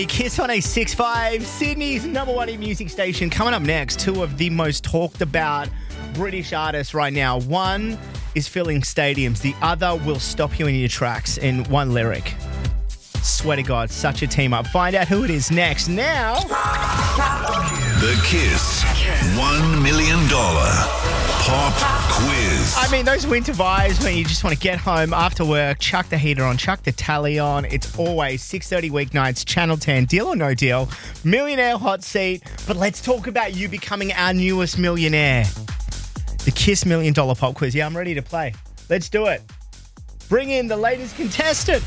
Kiss on a 6-5, Sydney's number one music station. Coming up next, two of the most talked about British artists right now. One is filling stadiums. The other will stop you in your tracks in one lyric. Swear to God, such a team up. Find out who it is next. Now, The Kiss $1 million Pop Quiz. I mean, those winter vibes when you just want to get home after work, chuck the heater on, chuck the tally on. It's always 6:30 weeknights, Channel 10, Deal or No Deal, Millionaire Hot Seat. But let's talk about you becoming our newest millionaire. The Kiss $1 million Pop Quiz. Yeah, I'm ready to play. Let's do it. Bring in the latest contestant.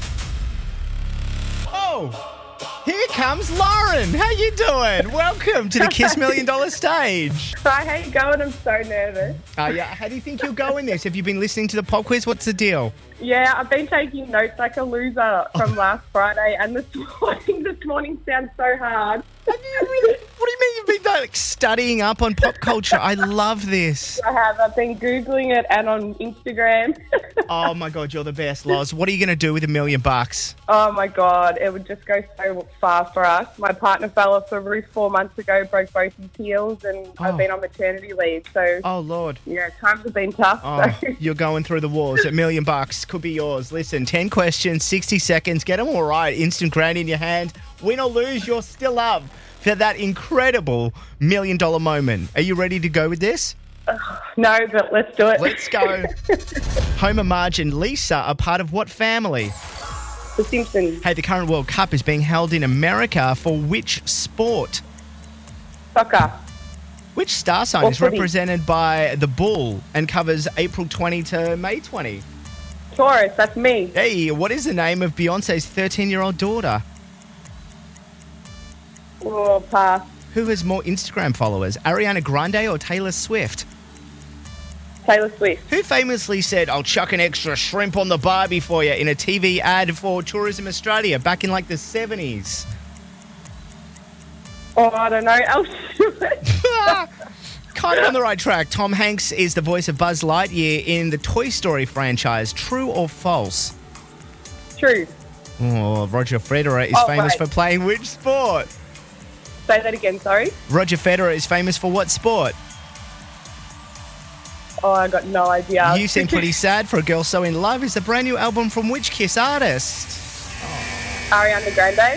Oh, here comes Lauren. How you doing? Welcome to the Kiss $1 million stage. Hi, how you going? I'm so nervous. Yeah. How do you think you'll go in this? Have you been listening to the pop quiz? What's the deal? Yeah, I've been taking notes like a loser from last Friday, and this morning sounds so hard. Have you really? What do you mean you've been like studying up on pop culture? I love this. I have. I've been Googling it and on Instagram. Oh my God, you're the best, Loz. What are you going to do with $1 million? Oh my God, it would just go so far for us. My partner fell off the roof 4 months ago, broke both his heels, and I've been on maternity leave. So, oh Lord, yeah, times have been tough. Oh, so. You're going through the walls. $1 million could be yours. Listen, 10 questions, 60 seconds. Get them all right. Instant grand in your hand. Win or lose, you're still up for that incredible $1 million moment. Are you ready to go with this? No, but let's do it. Let's go. Homer, Marge and Lisa are part of what family? The Simpsons. Hey, the current World Cup is being held in America for which sport? Soccer. Which star sign is footy. represented by the bull and covers April 20 to May 20? Taurus, that's me. Hey, what is the name of Beyonce's 13-year-old daughter? Oh, pass. Who has more Instagram followers, Ariana Grande or Taylor Swift? Taylor Swift. Who famously said, I'll chuck an extra shrimp on the barbie for you in a TV ad for Tourism Australia back in like the 70s? Oh, I don't know. Else. Kind of on the right track. Tom Hanks is the voice of Buzz Lightyear in the Toy Story franchise. True or false? True. Oh, Roger Federer is famous for playing which sport? Say that again, sorry. Roger Federer is famous for what sport? Oh, I got no idea. You Seem Pretty Sad for a Girl So In Love is the brand new album from which Kiss artist? Ariana Grande.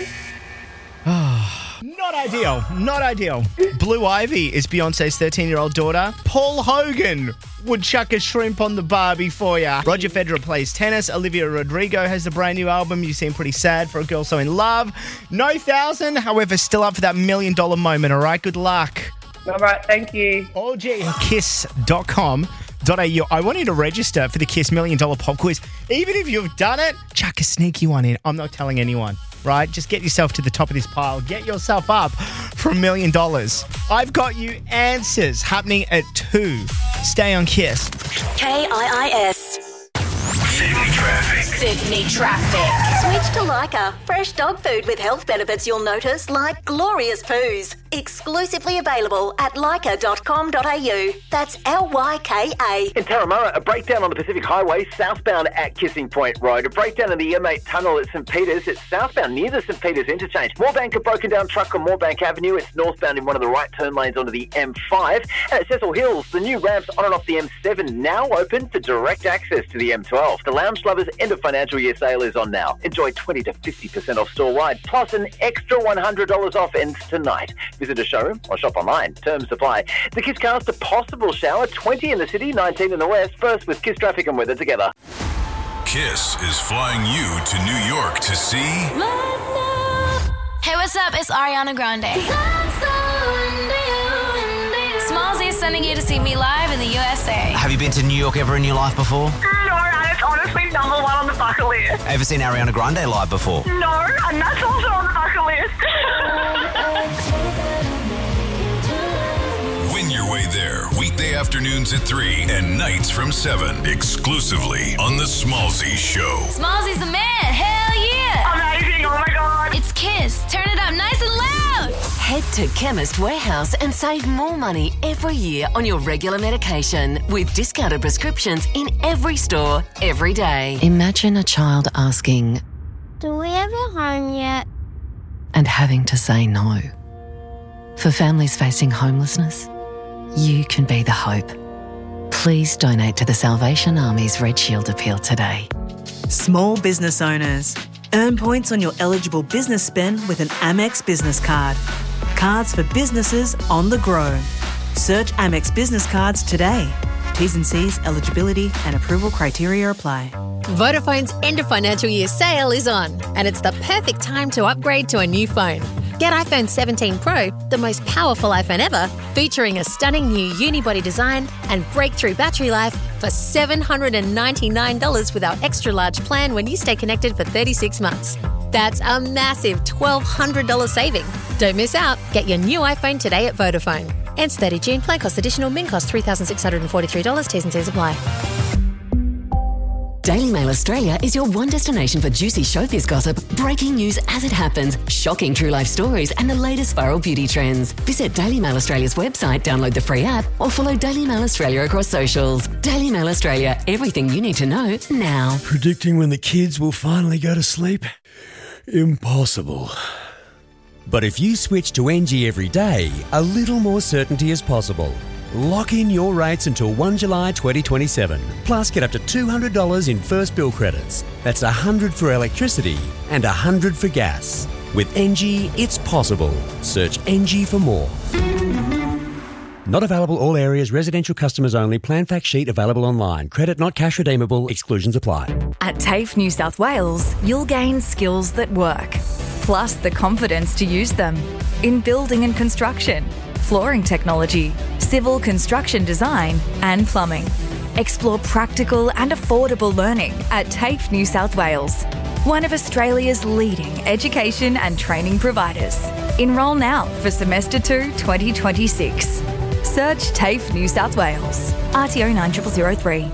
Not ideal. Not ideal. Blue Ivy is Beyonce's 13-year-old daughter. Paul Hogan would chuck a shrimp on the barbie for ya. Roger Federer plays tennis. Olivia Rodrigo has the brand new album, You Seem Pretty Sad for a Girl So In Love. No 1,000, however, still up for that $1 million moment, all right? Good luck. All right, thank you. allkiss.com.au. I want you to register for the Kiss $1 million Pop Quiz. Even if you've done it, chuck a sneaky one in. I'm not telling anyone, right? Just get yourself to the top of this pile. Get yourself up for $1 million. I've got you answers happening at 2. Stay on Kiss. KIIS. Sydney traffic. Sydney traffic. Switch to Lyca. Fresh dog food with health benefits you'll notice, like glorious poos. Exclusively available at lyca.com.au. That's LYKA. In Turramurra, a breakdown on the Pacific Highway southbound at Kissing Point Road. A breakdown in the M8 tunnel at St Peters. It's southbound near the St Peters interchange. Moorbank, a broken down truck on Moorbank Avenue. It's northbound in one of the right turn lanes onto the M5. And at Cecil Hills, the new ramps on and off the M7 now open for direct access to the M12. The Lounge Lovers end of financial year sale is on now. Enjoy 20 to 50% off store-wide, plus an extra $100 off ends tonight. Visit a showroom or shop online. Terms apply. The Kiss Cast, a possible shower, 20 in the city, 19 in the west. First with Kiss traffic and weather together. Kiss is flying you to New York to see Hey, what's up? It's Ariana Grande. Smallzy is sending you to see me live in the USA. Have you been to New York ever in your life before? No, and it's honestly number one on the bucket list. Ever seen Ariana Grande live before? No, and that's also on the bucket list. Win your way there. Weekday afternoons at 3 and nights from 7. Exclusively on The Smallzy Show. Smallzy's the man. Hell yeah. Amazing, oh my God. It's Kiss. Turn it up nice and loud. Head to Chemist Warehouse and save more money every year on your regular medication with discounted prescriptions in every store, every day. Imagine a child asking, Do we have a home yet? and having to say no. For families facing homelessness, you can be the hope. Please donate to the Salvation Army's Red Shield Appeal today. Small business owners. Earn points on your eligible business spend with an Amex business card. Cards for businesses on the grow. Search Amex Business Cards today. T's and C's, eligibility and approval criteria apply. Vodafone's end of financial year sale is on, and it's the perfect time to upgrade to a new phone. Get iPhone 17 Pro, the most powerful iPhone ever, featuring a stunning new unibody design and breakthrough battery life for $799 with our extra large plan when you stay connected for 36 months. That's a massive $1,200 saving. Don't miss out. Get your new iPhone today at Vodafone. Ends 30 June. Plan cost additional. Min cost $3,643. T's and C's apply. Daily Mail Australia is your one destination for juicy showbiz gossip, breaking news as it happens, shocking true life stories and the latest viral beauty trends. Visit Daily Mail Australia's website, download the free app or follow Daily Mail Australia across socials. Daily Mail Australia, everything you need to know now. Predicting when the kids will finally go to sleep? Impossible. But if you switch to NG every day, a little more certainty is possible. Lock in your rates until 1 July 2027. Plus, get up to $200 in first bill credits. That's $100 for electricity and $100 for gas. With NG, it's possible. Search NG for more. Not available all areas, residential customers only. Plan fact sheet available online. Credit not cash redeemable. Exclusions apply. At TAFE New South Wales, you'll gain skills that work, plus the confidence to use them in building and construction, flooring technology, civil construction design and plumbing. Explore practical and affordable learning at TAFE New South Wales, one of Australia's leading education and training providers. Enrol now for Semester 2 2026. Search TAFE New South Wales. RTO 9003.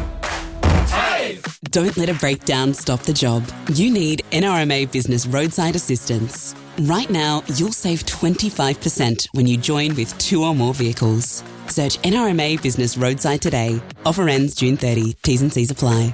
Don't let a breakdown stop the job. You need NRMA Business Roadside Assistance. Right now, you'll save 25% when you join with 2 or more vehicles. Search NRMA Business Roadside today. Offer ends June 30. T's and C's apply.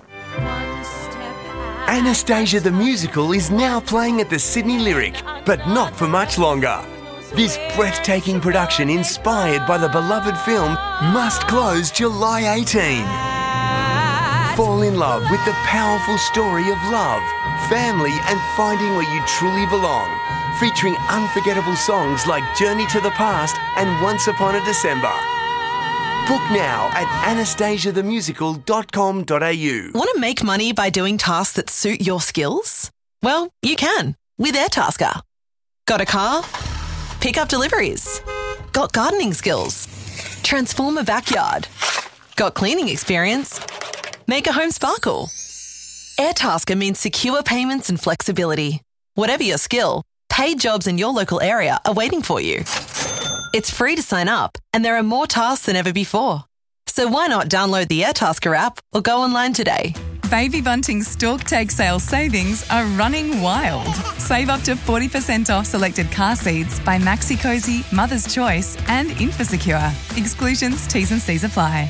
Anastasia the Musical is now playing at the Sydney Lyric, but not for much longer. This breathtaking production, inspired by the beloved film, must close July 18. Fall in love with the powerful story of love, family and finding where you truly belong. Featuring unforgettable songs like Journey to the Past and Once Upon a December. Book now at anastasiathemusical.com.au. Want to make money by doing tasks that suit your skills? Well, you can with Airtasker. Got a car? Pick up deliveries. Got gardening skills? Transform a backyard. Got cleaning experience? Make a home sparkle. Airtasker means secure payments and flexibility. Whatever your skill, paid jobs in your local area are waiting for you. It's free to sign up, and there are more tasks than ever before. So why not download the Airtasker app or go online today? Baby Bunting's Stork Take sale savings are running wild. Save up to 40% off selected car seats by Maxi Cozy, Mother's Choice and Infosecure. Exclusions, T's and C's apply.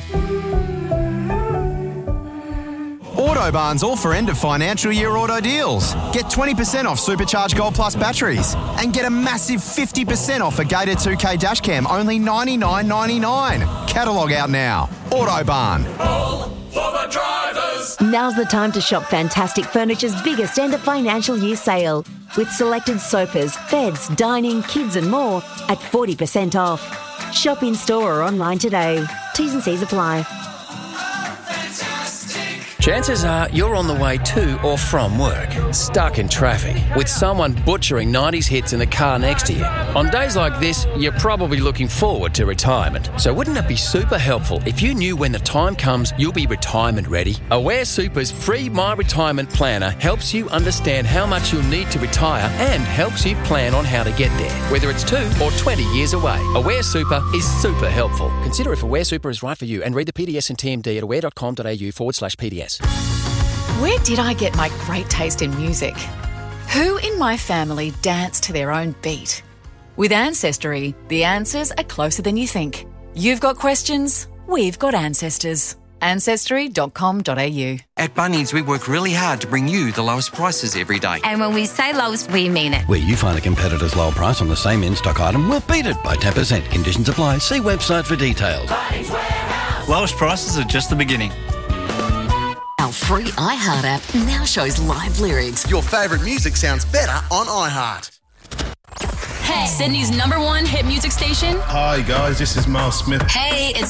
Autobarn's all for end of financial year auto deals. Get 20% off Supercharged Gold Plus batteries and get a massive 50% off a Gator 2K dashcam, only $99.99. Catalogue out now. Autobarn. All for the drivers. Now's the time to shop Fantastic Furniture's biggest end of financial year sale, with selected sofas, beds, dining, kids and more at 40% off. Shop in store or online today. T's and C's apply. Chances are you're on the way to or from work, stuck in traffic, with someone butchering 90s hits in the car next to you. On days like this, you're probably looking forward to retirement. So wouldn't it be super helpful if you knew when the time comes you'll be retirement ready? Aware Super's free My Retirement Planner helps you understand how much you'll need to retire and helps you plan on how to get there, whether it's 2 or 20 years away. Aware Super is super helpful. Consider if Aware Super is right for you and read the PDS and TMD at aware.com.au/PDS. Where did I get my great taste in music? Who in my family danced to their own beat? With Ancestry, the answers are closer than you think. You've got questions, we've got ancestors. Ancestry.com.au. At Bunnings, we work really hard to bring you the lowest prices every day. And when we say lowest, we mean it. Where you find a competitor's lower price on the same in-stock item, we'll beat it by 10%. Conditions apply. See website for details. Lowest prices are just the beginning. Our free iHeart app now shows live lyrics. Your favourite music sounds better on iHeart. Hey, Sydney's #1 hit music station. Hi guys, this is Miles Smith. Hey, it's